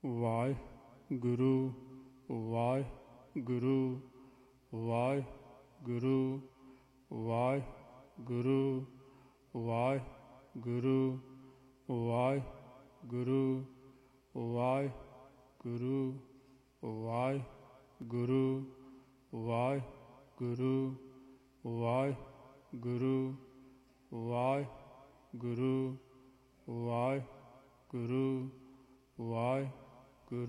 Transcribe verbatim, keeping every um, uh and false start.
Waheguru Waheguru Waheguru Waheguru Waheguru Waheguru Waheguru Waheguru Waheguru Waheguru Waheguru Waheguru ਵਾਹਿ